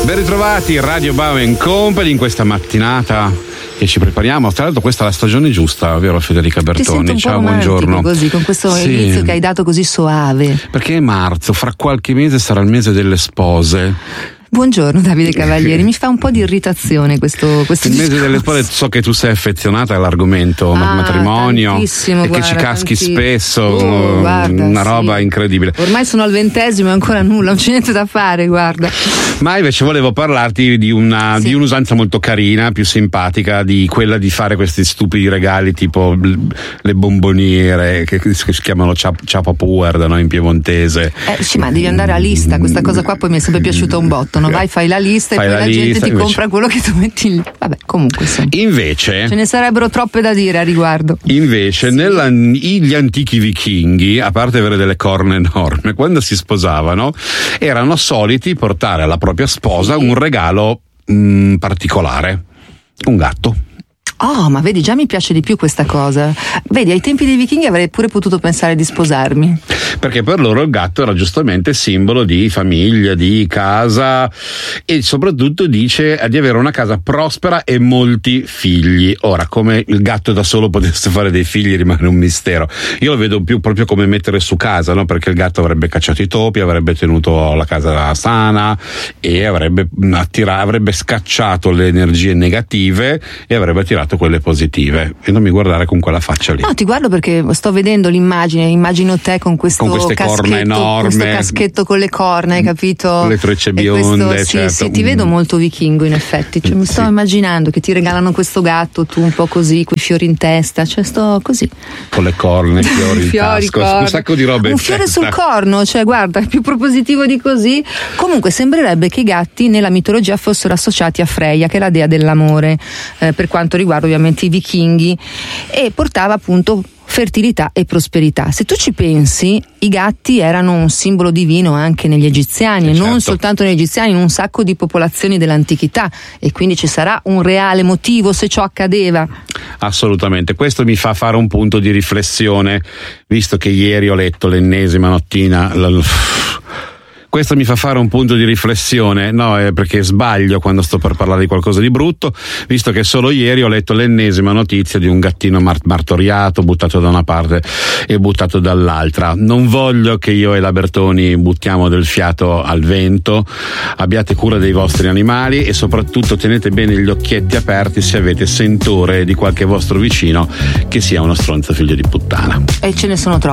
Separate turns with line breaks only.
Ben ritrovati, Radio Bauer & Company, in questa mattinata che ci prepariamo. Tra l'altro questa è la stagione giusta, vero Federica Bertoni?
Ciao, buongiorno. Così, con questo inizio che hai dato così soave.
Perché è marzo, fra qualche mese sarà il mese delle spose.
Buongiorno Davide Cavalieri, mi fa un po' di irritazione questo
il mese
discorso.
delle spose. So che tu sei affezionata all'argomento matrimonio e che ci caschi spesso, una roba incredibile.
Ormai sono al 20° e ancora nulla, non c'è niente da fare, guarda.
Ma invece volevo parlarti di un'usanza molto carina, più simpatica, di quella di fare questi stupidi regali tipo le bomboniere che si chiamano ciapapuer da noi in piemontese.
Sì, ma devi andare a lista, questa cosa qua poi mi è sempre piaciuta un botto. Vai, fai la lista e poi la gente ti compra quello che tu metti lì. Vabbè, comunque
invece
ce ne sarebbero troppe da dire a riguardo.
Invece gli antichi vichinghi, a parte avere delle corna enormi, quando si sposavano erano soliti portare alla propria sposa un regalo particolare, un gatto.
Oh, ma vedi, già mi piace di più questa cosa. Vedi, ai tempi dei vichinghi avrei pure potuto pensare di sposarmi.
Perché per loro il gatto era giustamente simbolo di famiglia, di casa, e soprattutto dice di avere una casa prospera e molti figli. Ora, come il gatto da solo potesse fare dei figli rimane un mistero. Io lo vedo più proprio come mettere su casa, no? Perché il gatto avrebbe cacciato i topi, avrebbe tenuto la casa sana e avrebbe scacciato le energie negative e avrebbe attirato quelle positive. E non mi guardare con quella faccia lì.
No, ti guardo perché sto vedendo l'immagine, immagino te con queste
corna enorme,
questo caschetto con le corna, hai capito?
Le trecce bionde, certo.
Sì, ti vedo molto vichingo in effetti, cioè, mi sto immaginando che ti regalano questo gatto, tu un po' così, coi fiori in testa, cioè sto così.
Con le corna, i fiori in tasca, un sacco di robe in
testa. Un fiore sul
testa.
Corno, cioè guarda, è più propositivo di così. Comunque sembrerebbe che i gatti nella mitologia fossero associati a Freya, che è la dea dell'amore, per quanto riguarda ovviamente i vichinghi, e portava appunto fertilità e prosperità. Se tu ci pensi, i gatti erano un simbolo divino anche negli egiziani, e non soltanto negli egiziani, in un sacco di popolazioni dell'antichità, e quindi ci sarà un reale motivo se ciò accadeva.
Assolutamente, questo mi fa fare un punto di riflessione, visto che ieri ho letto l'ennesima nottina. Questo mi fa fare un punto di riflessione, perché sbaglio quando sto per parlare di qualcosa di brutto, visto che solo ieri ho letto l'ennesima notizia di un gattino martoriato, buttato da una parte e buttato dall'altra. Non voglio che io e la Bertoni buttiamo del fiato al vento. Abbiate cura dei vostri animali e soprattutto tenete bene gli occhietti aperti se avete sentore di qualche vostro vicino che sia uno stronzo figlio di puttana.
E ce ne sono troppi.